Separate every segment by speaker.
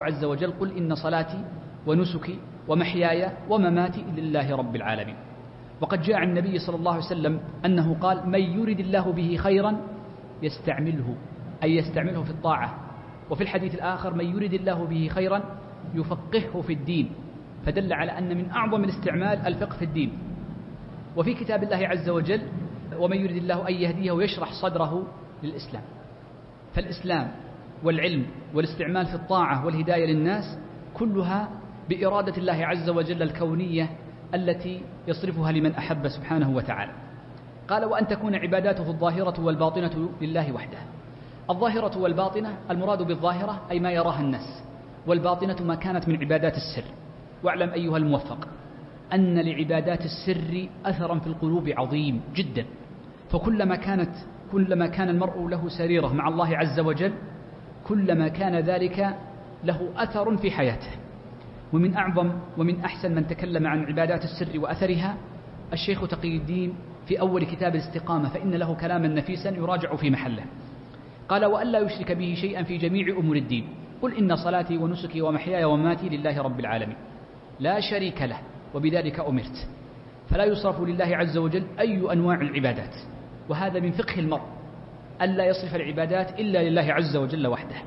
Speaker 1: عز وجل: قل إن صلاتي ونسكي ومحياي ومماتي لله رب العالمين. وقد جاء عن النبي صلى الله عليه وسلم أنه قال: من يرد الله به خيرا يستعمله، أي يستعمله في الطاعة. وفي الحديث الآخر: من يرد الله به خيرا يفقهه في الدين، فدل على أن من أعظم الاستعمال الفقه في الدين. وفي كتاب الله عز وجل: ومن يرد الله أن يهديه ويشرح صدره للإسلام. فالإسلام والعلم والاستعمال في الطاعة والهداية للناس كلها بإرادة الله عز وجل الكونية التي يصرفها لمن أحب سبحانه وتعالى. قال: وأن تكون عباداته الظاهرة والباطنة لله وحده. الظاهرة والباطنة، المراد بالظاهرة أي ما يراها الناس، والباطنة ما كانت من عبادات السر. واعلم أيها الموفق أن لعبادات السر أثرا في القلوب عظيم جدا، فكلما كان المرء له سريرة مع الله عز وجل كلما كان ذلك له أثر في حياته. ومن أعظم ومن أحسن من تكلم عن عبادات السر وأثرها الشيخ تقي الدين في أول كتاب الاستقامة، فإن له كلاما نفيسا يراجع في محله. قال: وأن لا يشرك به شيئا في جميع أمور الدين. قل إن صلاتي ونسكي ومحياي ومماتي لله رب العالمين لا شريك له وبذلك أمرت. فلا يصرف لله عز وجل أي أنواع العبادات، وهذا من فقه المرء ألا يصرف العبادات إلا لله عز وجل وحده.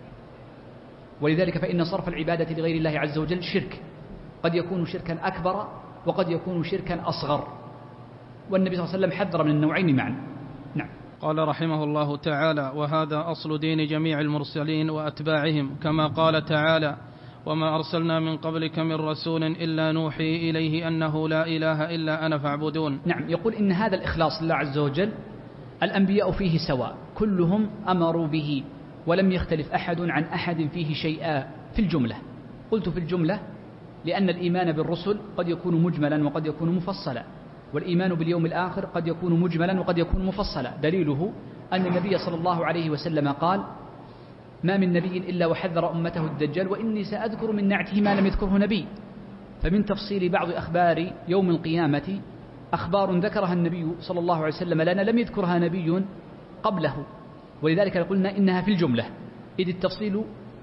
Speaker 1: ولذلك فإن صرف العبادة لغير الله عز وجل شرك، قد يكون شركا أكبر وقد يكون شركا أصغر، والنبي صلى الله عليه وسلم حذر من النوعين معا. نعم.
Speaker 2: قال رحمه الله تعالى: وهذا أصل دين جميع المرسلين وأتباعهم، كما قال تعالى: وما أرسلنا من قبلك من رسول إلا نوحي إليه أنه لا إله إلا أنا فاعبدون.
Speaker 1: نعم. يقول إن هذا الإخلاص لله عز وجل الأنبياء فيه سواء، كلهم أمروا به ولم يختلف أحد عن أحد فيه شيئا في الجملة. قلت في الجملة لأن الإيمان بالرسل قد يكون مجملا وقد يكون مفصلا، والإيمان باليوم الآخر قد يكون مجملا وقد يكون مفصلا. دليله أن النبي صلى الله عليه وسلم قال: ما من نبي إلا وحذر أمته الدجال، وإني سأذكر من نعته ما لم يذكره نبي. فمن تفصيل بعض أخبار يوم القيامة أخبار ذكرها النبي صلى الله عليه وسلم لنا لم يذكرها نبي قبله، ولذلك قلنا إنها في الجملة، إذ التفصيل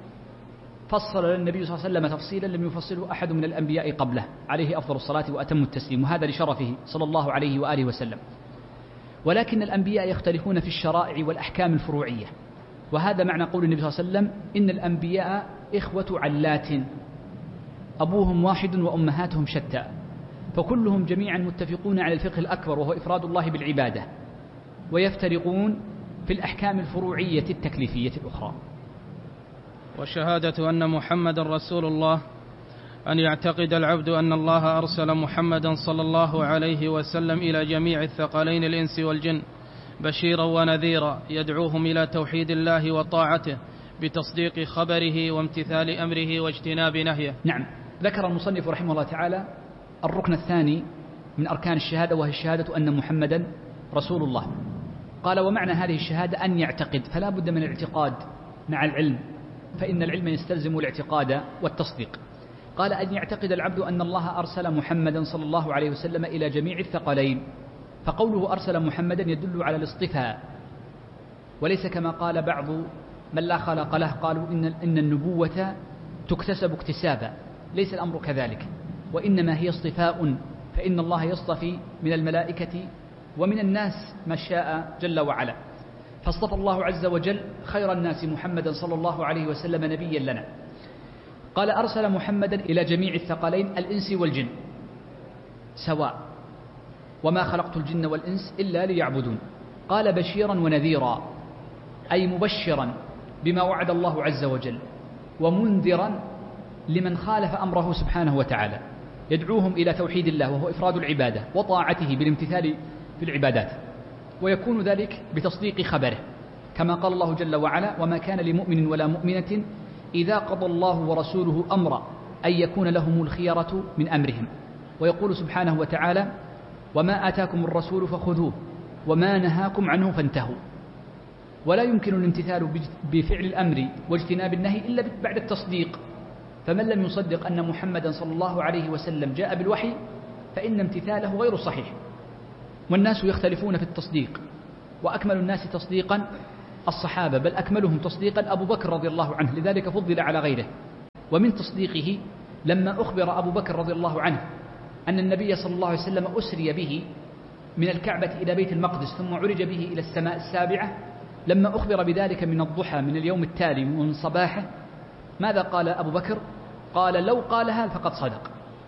Speaker 1: فصل النبي صلى الله عليه وسلم تفصيلا لم يفصله أحد من الأنبياء قبله عليه أفضل الصلاة وأتم التسليم، وهذا لشرفه صلى الله عليه وآله وسلم. ولكن الأنبياء يختلفون في الشرائع والأحكام الفروعية، وهذا معنى قول النبي صلى الله عليه وسلم: إن الأنبياء إخوة علات أبوهم واحد وأمهاتهم شتى، فكلهم جميعا متفقون على الفقه الأكبر وهو إفراد الله بالعبادة، ويفترقون في الأحكام الفروعية التكليفية الأخرى.
Speaker 2: وشهادة أن محمد رسول الله أن يعتقد العبد أن الله أرسل محمدا صلى الله عليه وسلم إلى جميع الثقلين الإنس والجن بشيرا ونذيرا يدعوهم إلى توحيد الله وطاعته بتصديق خبره وامتثال أمره واجتناب نهيه.
Speaker 1: نعم. ذكر المصنف رحمه الله تعالى الركن الثاني من أركان الشهادة، وهي الشهادة أن محمدا رسول الله. قال: ومعنى هذه الشهادة أن يعتقد، فلا بد من الاعتقاد مع العلم، فإن العلم يستلزم الاعتقاد والتصديق. قال: أن يعتقد العبد أن الله أرسل محمدا صلى الله عليه وسلم إلى جميع الثقلين. فقوله أرسل محمدا يدل على الاصطفاء، وليس كما قال بعض من لا خلق له، قالوا إن النبوة تكتسب اكتسابا. ليس الأمر كذلك، وإنما هي اصطفاء، فإن الله يصطفي من الملائكة ومن الناس ما شاء جل وعلا. فاصطفى الله عز وجل خير الناس محمدا صلى الله عليه وسلم نبيا لنا. قال: أرسل محمدا إلى جميع الثقلين الإنس والجن سواء، وما خلقت الجن والإنس إلا ليعبدون. قال: بشيرا ونذيرا، أي مبشرا بما وعد الله عز وجل، ومنذرا لمن خالف أمره سبحانه وتعالى، يدعوهم إلى توحيد الله وهو إفراد العبادة وطاعته بالامتثال في العبادات، ويكون ذلك بتصديق خبره، كما قال الله جل وعلا: وما كان لمؤمن ولا مؤمنة إذا قضى الله ورسوله أمرا أن يكون لهم الخيرة من أمرهم. ويقول سبحانه وتعالى: وما آتاكم الرسول فخذوه وما نهاكم عنه فانتهوا. ولا يمكن الامتثال بفعل الأمر واجتناب النهي إلا بعد التصديق، فمن لم يصدق أن محمدا صلى الله عليه وسلم جاء بالوحي فإن امتثاله غير صحيح. والناس يختلفون في التصديق، وأكمل الناس تصديقا الصحابة، بل أكملهم تصديقا أبو بكر رضي الله عنه، لذلك فضل على غيره. ومن تصديقه لما أخبر أبو بكر رضي الله عنه أن النبي صلى الله عليه وسلم أسري به من الكعبة إلى بيت المقدس ثم عرج به إلى السماء السابعة، لما أخبر بذلك من الضحى من اليوم التالي ومن صباحه، ماذا قال أبو بكر؟ قال لو قالها فقد صدق.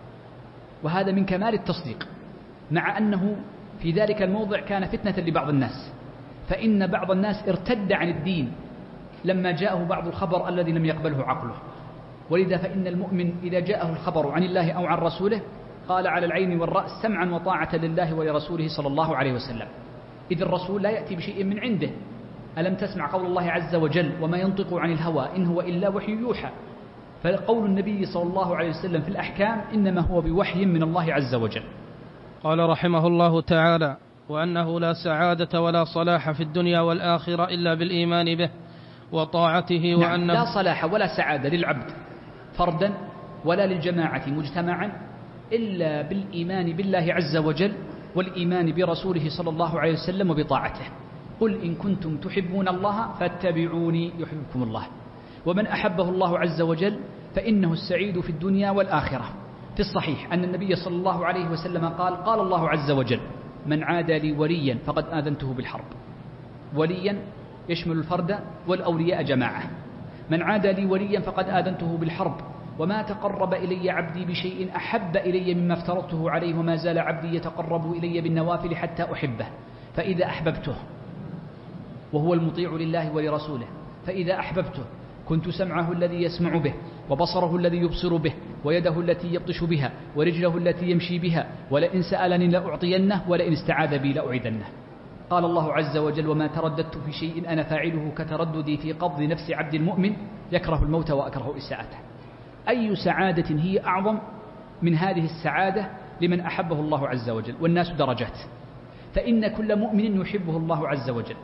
Speaker 1: وهذا من كمال التصديق، مع أنه في ذلك الموضع كان فتنة لبعض الناس، فإن بعض الناس ارتد عن الدين لما جاءه بعض الخبر الذي لم يقبله عقله. ولذا فإن المؤمن إذا جاءه الخبر عن الله أو عن رسوله قال على العين والرأس سمعا وطاعة لله ولرسوله صلى الله عليه وسلم، إذ الرسول لا يأتي بشيء من عنده. ألم تسمع قول الله عز وجل وما ينطق عن الهوى إن هو إلا وحي يوحى؟ فقول النبي صلى الله عليه وسلم في الأحكام إنما هو بوحي من الله عز وجل.
Speaker 2: قال رحمه الله تعالى: وأنه لا سعادة ولا صلاح في الدنيا والآخرة إلا بالإيمان به وطاعته. وأنه
Speaker 1: لا صلاح ولا سعادة للعبد فردا ولا للجماعة مجتمعا إلا بالإيمان بالله عز وجل والإيمان برسوله صلى الله عليه وسلم وبطاعته. قل إن كنتم تحبون الله فاتبعوني يحببكم الله. ومن أحبه الله عز وجل فإنه السعيد في الدنيا والآخرة. في الصحيح أن النبي صلى الله عليه وسلم قال: قال الله عز وجل: من عادى لي وليا فقد آذنته بالحرب. وليا يشمل الفرد والأولياء جماعة. من عادى لي وليا فقد آذنته بالحرب، وما تقرب إلي عبدي بشيء أحب إلي مما افترضته عليه، وما زال عبدي يتقرب إلي بالنوافل حتى أحبه، فإذا أحببته، وهو المطيع لله ولرسوله، فإذا أحببته كنت سمعه الذي يسمع به، وبصره الذي يبصر به، ويده التي يبطش بها، ورجله التي يمشي بها، ولئن سألني لأعطينه، ولئن استعاذ بي لأعيذنه. قال الله عز وجل: وما ترددت في شيء أنا فاعله كترددي في قبض نفس عبد المؤمن يكره الموت وأكره إساءته. أي سعادة هي أعظم من هذه السعادة لمن أحبه الله عز وجل؟ والناس درجات، فإن كل مؤمن يحبه الله عز وجل،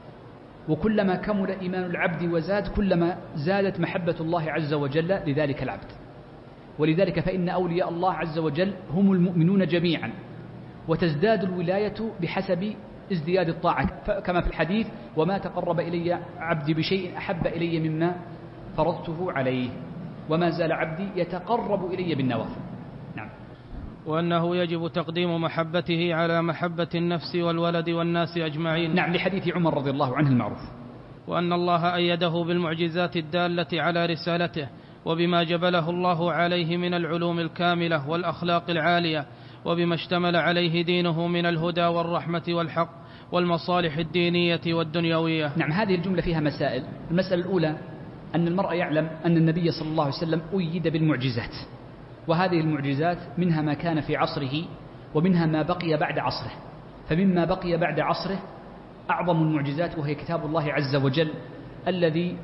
Speaker 1: وكلما كمل إيمان العبد وزاد كلما زادت محبة الله عز وجل لذلك العبد. ولذلك فإن أولياء الله عز وجل هم المؤمنون جميعا، وتزداد الولاية بحسب ازدياد الطاعة، كما في الحديث: وما تقرب إلي عبدي بشيء أحب إلي مما فرضته عليه، وما زال عبدي يتقرب إلي بالنوافل. نعم.
Speaker 2: وأنه يجب تقديم محبته على محبة النفس والولد والناس أجمعين.
Speaker 1: نعم، لحديث عمر رضي الله عنه المعروف.
Speaker 2: وأن الله أيده بالمعجزات الدالة على رسالته، وبما جبله الله عليه من العلوم الكاملة والأخلاق العالية، وبما اشتمل عليه دينه من الهدى والرحمة والحق والمصالح الدينية والدنيوية.
Speaker 1: نعم، هذه الجملة فيها مسائل. المسألة الأولى أن المرء يعلم أن النبي صلى الله عليه وسلم أيد بالمعجزات، وهذه المعجزات منها ما كان في عصره ومنها ما بقي بعد عصره. فمما بقي بعد عصره أعظم المعجزات، وهي كتاب الله عز وجل الذي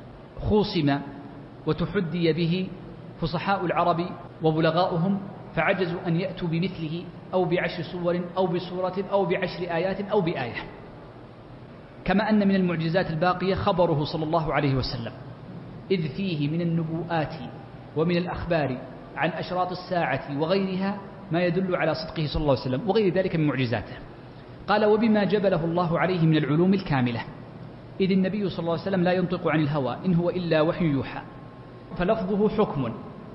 Speaker 1: خوصم وتحدي به فصحاء العرب وبلغاؤهم، فعجزوا أن يأتوا بمثله أو ب10 سور أو بسورة أو ب10 آيات أو بآية. كما أن من المعجزات الباقية خبره صلى الله عليه وسلم، إذ فيه من النبوءات ومن الأخبار عن أشراط الساعة وغيرها ما يدل على صدقه صلى الله عليه وسلم، وغير ذلك من معجزاته. قال: وبما جبله الله عليه من العلوم الكاملة، إذ النبي صلى الله عليه وسلم لا ينطق عن الهوى إن هو إلا وحي يوحى، فلفظه حكم،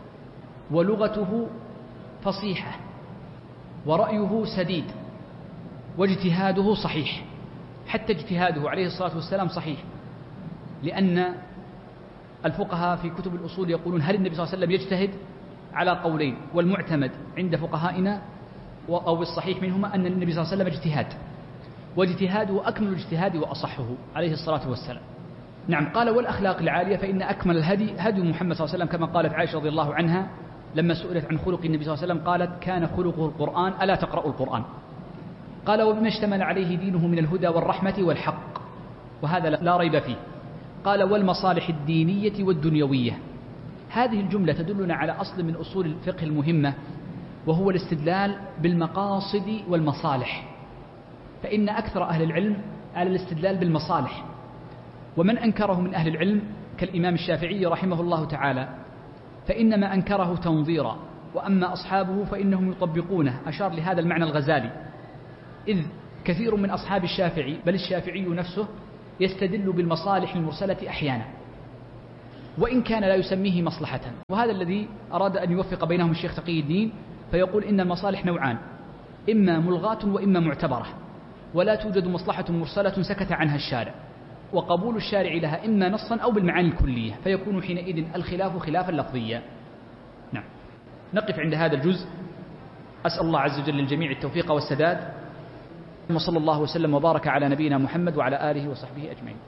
Speaker 1: ولغته فصيحة، ورأيه سديد، واجتهاده صحيح. حتى اجتهاده عليه الصلاة والسلام صحيح، لأن الفقهاء في كتب الأصول يقولون: هل النبي صلى الله عليه وسلم يجتهد؟ على قولين، والمعتمد عند فقهائنا أو الصحيح منهما أن النبي صلى الله عليه وسلم اجتهاد، واجتهاده أكمل الاجتهاد وأصحه عليه الصلاة والسلام. نعم. قال: والأخلاق العالية، فإن أكمل الهدي هدي محمد صلى الله عليه وسلم، كما قالت عائشة رضي الله عنها لما سئلت عن خلق النبي صلى الله عليه وسلم قالت: كان خلقه القرآن، ألا تقرأوا القرآن. قال: وبما اشتمل عليه دينه من الهدى والرحمة والحق، وهذا لا ريب فيه. قال: والمصالح الدينية والدنيوية. هذه الجملة تدلنا على أصل من أصول الفقه المهمة، وهو الاستدلال بالمقاصد والمصالح. فإن أكثر أهل العلم على الاستدلال بالمصالح، ومن أنكره من أهل العلم كالإمام الشافعي رحمه الله تعالى فإنما أنكره تنظيرا، وأما أصحابه فإنهم يطبقونه. أشار لهذا المعنى الغزالي، إذ كثير من أصحاب الشافعي بل الشافعي نفسه يستدل بالمصالح المرسلة أحيانا، وإن كان لا يسميه مصلحة. وهذا الذي أراد أن يوفق بينهم الشيخ تقي الدين، فيقول إن المصالح نوعان، إما ملغاة وإما معتبرة، ولا توجد مصلحة مرسلة سكت عنها الشارع، وقبول الشارع لها إما نصا أو بالمعاني الكلية، فيكون حينئذ الخلاف خلافا لفظيا. نعم، نقف عند هذا الجزء. أسأل الله عز وجل للجميع التوفيق والسداد، وصلى الله وسلم وبارك على نبينا محمد وعلى آله وصحبه أجمعين.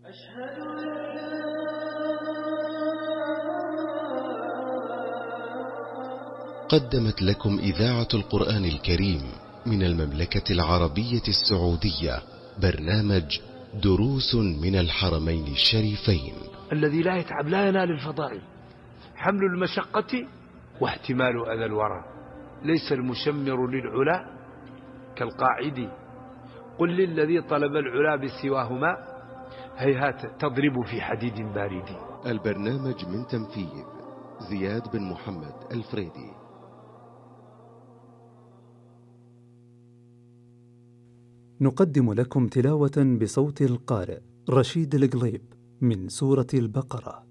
Speaker 3: قدمت لكم إذاعة القرآن الكريم من المملكة العربية السعودية برنامج دروس من الحرمين الشريفين.
Speaker 4: الذي لا يتعب لا ينال الفضائل. حمل المشقة واحتمال أذى الورى. ليس المشمر للعلا كالقاعد. قل للذي طلب العلا بسواهما هيهات تضرب في حديد بارد.
Speaker 3: البرنامج من تنفيذ زياد بن محمد الفريدي.
Speaker 5: نقدم لكم تلاوة بصوت القارئ رشيد القليب من سورة البقرة.